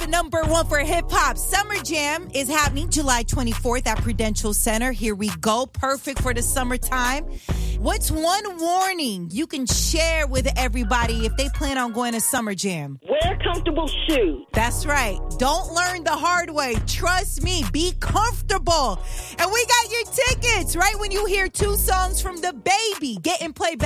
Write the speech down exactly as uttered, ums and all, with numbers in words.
number one for hip-hop. Summer Jam is happening July twenty-fourth at Prudential Center. Here we go. Perfect for the summertime. What's one warning you can share with everybody if they plan on going to Summer Jam? Wear comfortable shoes. That's right. Don't learn the hard way. Trust me. Be comfortable. And we got your tickets right when you hear two songs from The Baby getting played back.